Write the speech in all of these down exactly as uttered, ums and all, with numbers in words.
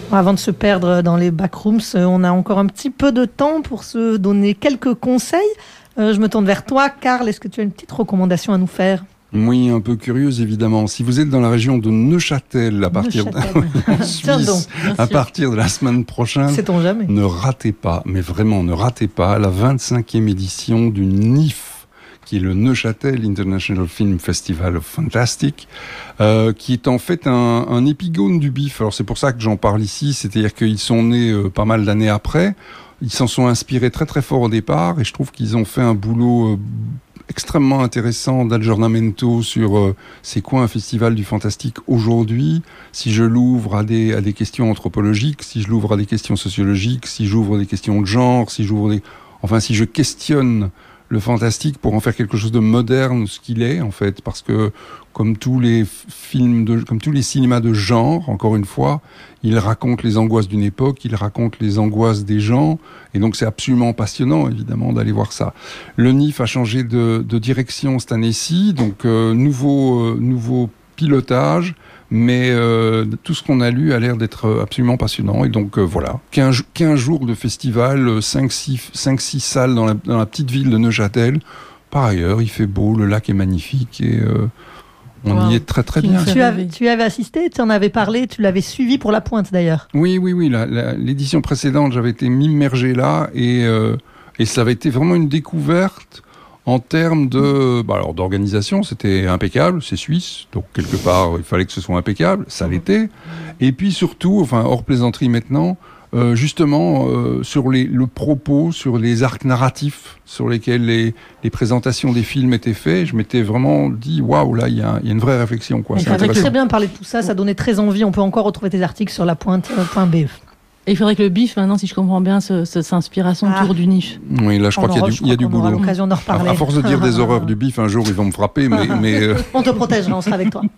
Avant de se perdre dans les backrooms, on a encore un petit peu de temps pour se donner quelques conseils. Euh, je me tourne vers toi, Karl. Est-ce que tu as une petite recommandation à nous faire ? Oui, un peu curieuse évidemment. Si vous êtes dans la région de Neuchâtel à partir Neuchâtel. de Suisse, à partir de la semaine prochaine, sait-on jamais. Ne ratez pas, mais vraiment ne ratez pas la vingt-cinquième édition du N I F, qui est le Neuchâtel International Film Festival of Fantastic, euh, qui est en fait un, un épigone du B I F. Alors c'est pour ça que j'en parle ici, c'est-à-dire qu'ils sont nés euh, pas mal d'années après. Ils s'en sont inspirés très très fort au départ, et je trouve qu'ils ont fait un boulot euh, extrêmement intéressant d'aggiornamento sur euh, c'est quoi un festival du fantastique aujourd'hui, si je l'ouvre à des, à des questions anthropologiques, si je l'ouvre à des questions sociologiques, si j'ouvre des questions de genre, si j'ouvre des... Enfin, si je questionne le fantastique pour en faire quelque chose de moderne, ce qu'il est, en fait, parce que, comme tous les films de, comme tous les cinémas de genre, encore une fois, il raconte les angoisses d'une époque, il raconte les angoisses des gens, et donc c'est absolument passionnant, évidemment, d'aller voir ça. Le N I F a changé de, de direction cette année-ci, donc euh, nouveau, euh, nouveau pilotage, mais euh, tout ce qu'on a lu a l'air d'être absolument passionnant, et donc euh, voilà, quinze, quinze jours de festival, cinq six salles dans la, dans la petite ville de Neuchâtel. Par ailleurs, il fait beau, le lac est magnifique, et euh, on wow. y est très très bien. Tu avais, tu avais assisté, tu en avais parlé, tu l'avais suivi pour la pointe d'ailleurs. Oui, oui, oui, la, la, l'édition précédente, j'avais été immergé là, et, euh, et ça avait été vraiment une découverte. En termes de, bah alors d'organisation, c'était impeccable, c'est suisse, donc quelque part il fallait que ce soit impeccable, ça l'était. Et puis surtout, enfin hors plaisanterie maintenant, euh, justement euh, sur les, le propos, sur les arcs narratifs sur lesquels les, les présentations des films étaient faits, je m'étais vraiment dit waouh, là il y a, y a une vraie réflexion quoi. Il fallait très bien parler de tout ça, ça donnait très envie. On peut encore retrouver tes articles sur la pointe point b e. Et il faudrait que le B I F, maintenant, si je comprends bien, se, se, s'inspire à son ah. tour du N I F. Oui, là, je crois on qu'il y a du, il y a du boulot. On aura l'occasion d'en reparler. À, à force de dire des horreurs du B I F, un jour, ils vont me frapper, mais... mais euh... On te protégera, on sera avec toi.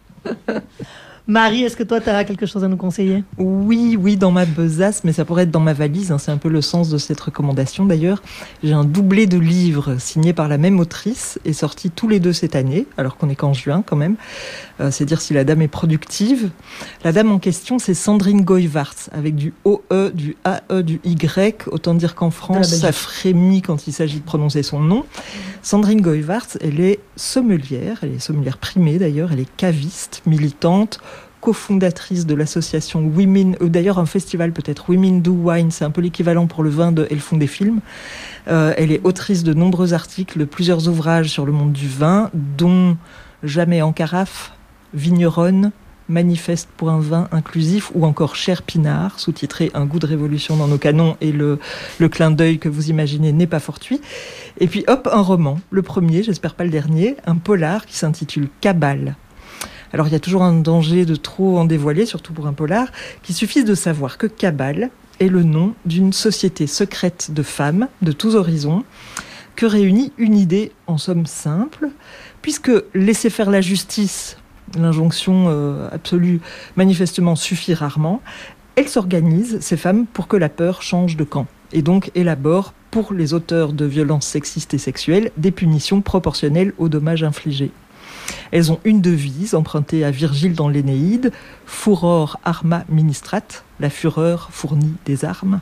Marie, est-ce que toi, tu as quelque chose à nous conseiller ? Oui, oui, dans ma besace, mais ça pourrait être dans ma valise. Hein, c'est un peu le sens de cette recommandation, d'ailleurs. J'ai un doublé de livres signés par la même autrice et sortis tous les deux cette année, alors qu'on n'est qu'en juin, quand même. Euh, c'est dire si la dame est productive. La dame en question, c'est Sandrine Goyvaerts, avec du O E, du A E, du Y. Autant dire qu'en France, ça frémit quand il s'agit de prononcer son nom. Sandrine Goyvaerts, elle est sommelière, elle est sommelière primée, d'ailleurs. Elle est caviste, militante, cofondatrice de l'association Women, ou d'ailleurs un festival peut-être, Women Do Wine, c'est un peu l'équivalent pour le vin de Elles font des films. Euh, elle est autrice de nombreux articles, plusieurs ouvrages sur le monde du vin, dont Jamais en carafe, Vigneronne, Manifeste pour un vin inclusif, ou encore Cher Pinard, sous-titré Un goût de révolution dans nos canons, et le, le clin d'œil que vous imaginez n'est pas fortuit. Et puis hop, un roman, le premier, j'espère pas le dernier, un polar qui s'intitule Cabale. Alors il y a toujours un danger de trop en dévoiler, surtout pour un polar, qu'il suffise de savoir que Cabale est le nom d'une société secrète de femmes de tous horizons, que réunit une idée en somme simple, puisque laisser faire la justice, l'injonction euh, absolue, manifestement suffit rarement, elles s'organisent, ces femmes, pour que la peur change de camp, et donc élaborent, pour les auteurs de violences sexistes et sexuelles, des punitions proportionnelles aux dommages infligés. Elles ont une devise empruntée à Virgile dans l'Énéide, Furor arma ministrat, la fureur fournit des armes.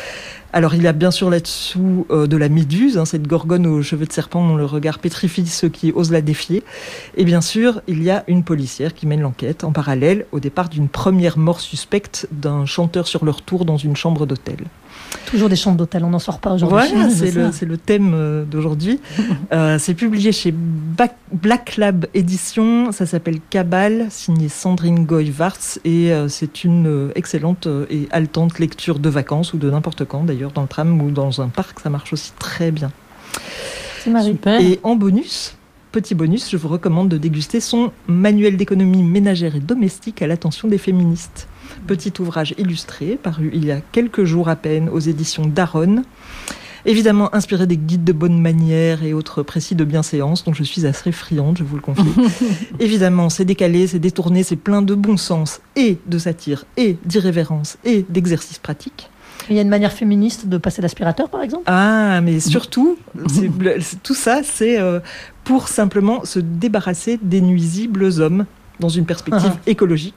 Alors il y a bien sûr là-dessous euh, de la méduse, hein, cette gorgone aux cheveux de serpent dont le regard pétrifie ceux qui osent la défier. Et bien sûr, il y a une policière qui mène l'enquête en parallèle au départ d'une première mort suspecte d'un chanteur sur le retour dans une chambre d'hôtel. Toujours des chambres d'hôtel, on n'en sort pas aujourd'hui. Voilà, c'est, le, c'est le thème d'aujourd'hui. euh, c'est publié chez Bac- Black Lab Édition, ça s'appelle Cabale, signé Sandrine Goyvaerts, et euh, c'est une euh, excellente euh, et haletante lecture de vacances, ou de n'importe quand d'ailleurs, dans le tram ou dans un parc, ça marche aussi très bien. C'est Marie. Super. Et en bonus, petit bonus, je vous recommande de déguster son manuel d'économie ménagère et domestique à l'attention des féministes. Petit ouvrage illustré, paru il y a quelques jours à peine aux éditions Daronne. Évidemment inspiré des guides de bonne manière et autres précis de bienséance, dont je suis assez friande, je vous le confie. Évidemment, c'est décalé, c'est détourné, c'est plein de bon sens, et de satire, et d'irrévérence, et d'exercice pratique. Il y a une manière féministe de passer l'aspirateur, par exemple ? Ah, mais surtout, c'est, tout ça, c'est euh, pour simplement se débarrasser des nuisibles hommes, dans une perspective ah. écologique,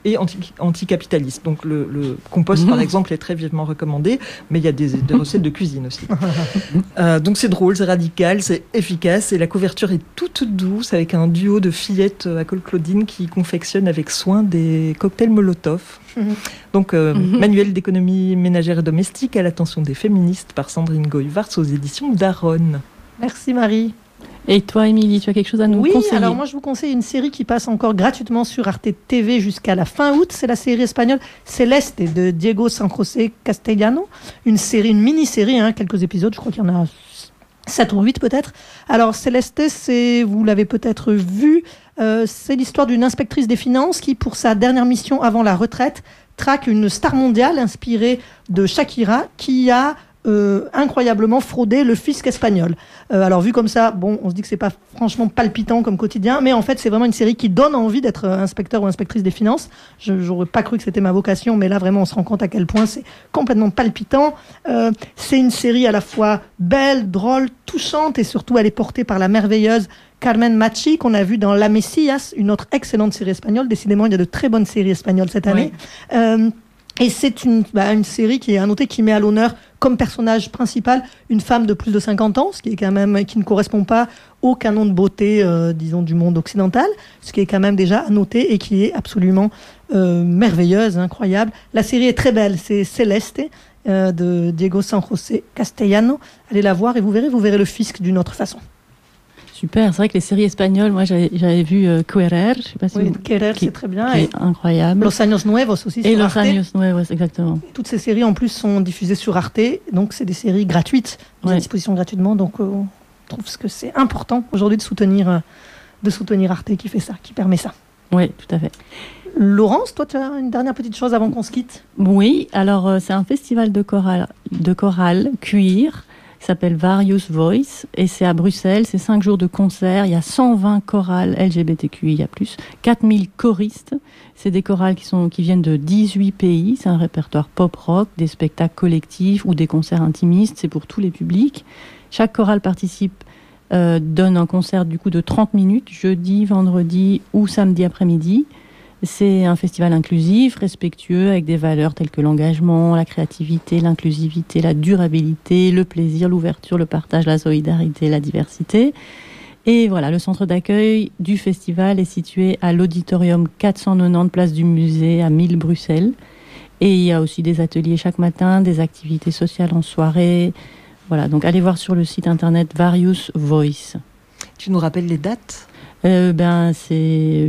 et anti, anticapitaliste. Donc le, le compost, mmh. par exemple, est très vivement recommandé, mais il y a des, des recettes de cuisine aussi. euh, donc c'est drôle, c'est radical, c'est efficace, et la couverture est toute douce, avec un duo de fillettes à col Claudine qui confectionnent avec soin des cocktails Molotov. Mmh. Donc euh, mmh. manuel d'économie ménagère et domestique à l'attention des féministes par Sandrine Goyvars aux éditions d'Aron. Merci Marie. Et toi, Émilie, tu as quelque chose à nous oui, conseiller? Oui, alors moi je vous conseille une série qui passe encore gratuitement sur Arte T V jusqu'à la fin août. C'est la série espagnole Celeste de Diego San José Castellano. Une série, une mini-série, hein, quelques épisodes, je crois qu'il y en a sept ou huit peut-être. Alors Celeste, c'est, vous l'avez peut-être vu, euh, c'est l'histoire d'une inspectrice des finances qui, pour sa dernière mission avant la retraite, traque une star mondiale inspirée de Shakira qui a Euh, incroyablement fraudé le fisc espagnol. Euh, alors vu comme ça, bon, on se dit que c'est pas franchement palpitant comme quotidien, mais en fait c'est vraiment une série qui donne envie d'être inspecteur ou inspectrice des finances. Je j'aurais pas cru que c'était ma vocation, mais là vraiment on se rend compte à quel point c'est complètement palpitant. Euh, c'est une série à la fois belle, drôle, touchante, et surtout elle est portée par la merveilleuse Carmen Machi, qu'on a vu dans La Mesías, une autre excellente série espagnole. Décidément, il y a de très bonnes séries espagnoles cette année. Oui. Euh, Et c'est une, bah, une série qui est à noter, qui met à l'honneur comme personnage principal une femme de plus de cinquante ans, ce qui est quand même, qui ne correspond pas au canon de beauté, euh, disons, du monde occidental, ce qui est quand même déjà à noter et qui est absolument euh, merveilleuse, incroyable. La série est très belle, c'est Celeste euh, de Diego San José Castellano. Allez la voir et vous verrez, vous verrez le fisc d'une autre façon. Super, c'est vrai que les séries espagnoles, moi j'avais, j'avais vu euh, Querer, je sais pas si oui, vous... Querer, c'est très bien. Et incroyable. Los Años Nuevos aussi et sur Los Arte. Años Nuevos, exactement. Toutes ces séries en plus sont diffusées sur Arte, donc c'est des séries gratuites, mises ouais. à disposition gratuitement, donc euh, on trouve que c'est important aujourd'hui de soutenir, euh, de soutenir Arte qui fait ça, qui permet ça. Oui, tout à fait. Laurence, toi tu as une dernière petite chose avant qu'on se quitte? Oui, alors euh, c'est un festival de chorale, de chorale cuir, qui s'appelle Various Voice, et c'est à Bruxelles, c'est cinq jours de concert, il y a cent vingt chorales L G B T Q I A plus, quatre mille choristes, c'est des chorales qui, sont, qui viennent de dix-huit pays, c'est un répertoire pop-rock, des spectacles collectifs ou des concerts intimistes, c'est pour tous les publics. Chaque chorale participe, euh, donne un concert du coup de trente minutes, jeudi, vendredi ou samedi après-midi. C'est un festival inclusif, respectueux, avec des valeurs telles que l'engagement, la créativité, l'inclusivité, la durabilité, le plaisir, l'ouverture, le partage, la solidarité, la diversité. Et voilà, le centre d'accueil du festival est situé à l'auditorium quatre cent quatre-vingt-dix, place du Musée, à mille Bruxelles. Et il y a aussi des ateliers chaque matin, des activités sociales en soirée. Voilà, donc allez voir sur le site internet Various Voice. Tu nous rappelles les dates ? Euh, ben c'est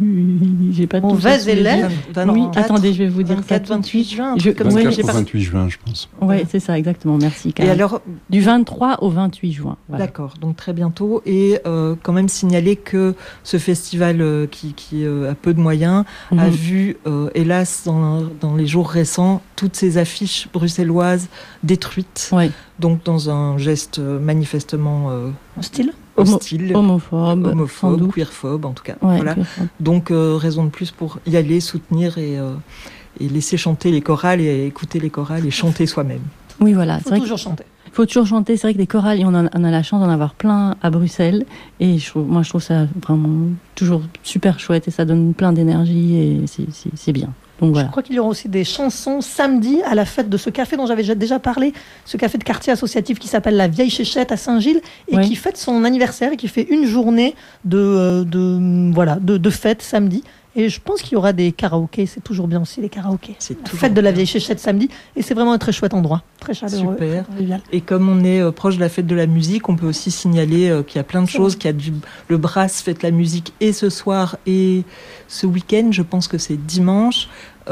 j'ai pas tout ça. Élève. Oui, attendez, je vais vous dire vingt-quatre, vingt-huit juin. Je... vingt-quatre ouais, au vingt-huit juin, je pense. Oui, c'est ça, exactement. Merci. Karine. Et alors, du vingt-trois au vingt-huit juin. Voilà. D'accord, donc très bientôt. Et euh, quand même signaler que ce festival euh, qui, qui euh, a peu de moyens mm-hmm. a vu, euh, hélas, dans, dans les jours récents, toutes ces affiches bruxelloises détruites. Ouais. Donc dans un geste manifestement euh, hostile. hostile, homophobe, homophobe queerphobe en tout cas. Ouais, voilà. Donc euh, raison de plus pour y aller, soutenir et, euh, et laisser chanter les chorales et écouter les chorales et chanter soi-même. Oui, voilà. Il faut toujours chanter. Il faut toujours chanter. C'est vrai que des chorales, on, a, on a la chance d'en avoir plein à Bruxelles. Et je, moi, je trouve ça vraiment toujours super chouette et ça donne plein d'énergie et c'est, c'est, c'est bien. Donc, voilà. Je crois qu'il y aura aussi des chansons samedi à la fête de ce café dont j'avais déjà parlé, ce café de quartier associatif qui s'appelle La Vieille Chéchette à Saint-Gilles et ouais. qui fête son anniversaire et qui fait une journée de, de, voilà, de, de fête samedi. Et je pense qu'il y aura des karaokés, c'est toujours bien aussi les karaokés. C'est la fête de la Vieille Chéchette samedi et c'est vraiment un très chouette endroit, très chaleureux. Super. Très et comme on est euh, proche de la fête de la musique, on peut aussi signaler euh, qu'il y a plein de c'est choses, vrai. Qu'il y a du, le Brass fête la musique et ce soir et ce week-end, je pense que c'est dimanche.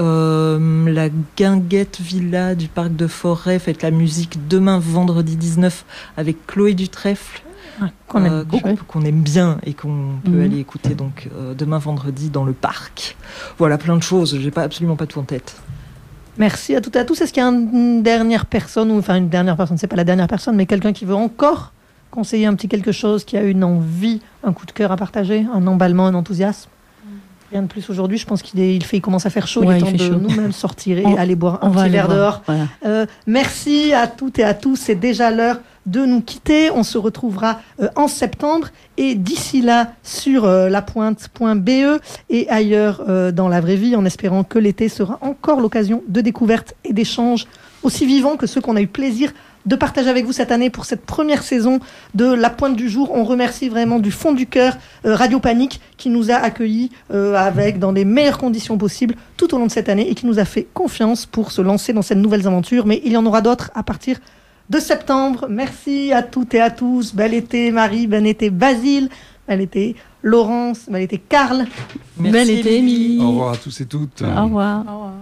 Euh, la Guinguette Villa du Parc de Forêt fête la musique demain vendredi dix-neuf avec Chloé Dutrèfle. Ah, qu'on, aime euh, beaucoup, qu'on aime bien et qu'on peut mmh. aller écouter donc euh, demain vendredi dans le parc. Voilà, plein de choses, j'ai pas, absolument pas tout en tête. Merci à toutes et à tous. Est-ce qu'il y a une dernière personne, ou enfin une dernière personne, c'est pas la dernière personne, mais quelqu'un qui veut encore conseiller un petit quelque chose, qui a une envie, un coup de cœur à partager, un emballement, un enthousiasme? Rien de plus aujourd'hui, je pense qu'il est, il, fait, il commence à faire chaud, ouais, il est temps de chaud. Nous-mêmes sortir et on, aller boire un petit verre dehors. Voilà. Euh, merci à toutes et à tous, c'est déjà l'heure de nous quitter. On se retrouvera euh, en septembre et d'ici là sur euh, lapointe point b e et ailleurs euh, dans la vraie vie, en espérant que l'été sera encore l'occasion de découvertes et d'échanges aussi vivants que ceux qu'on a eu plaisir de partager avec vous cette année pour cette première saison de La Pointe du Jour. On remercie vraiment du fond du cœur euh, Radio Panique qui nous a accueillis euh, avec dans les meilleures conditions possibles tout au long de cette année et qui nous a fait confiance pour se lancer dans cette nouvelle aventure. Mais il y en aura d'autres à partir de septembre. Merci à toutes et à tous. Bel été Marie, bel été Basile, bel été Laurence, bel été Karl. Bel été Émilie. Au revoir à tous et toutes. Au revoir. Au revoir.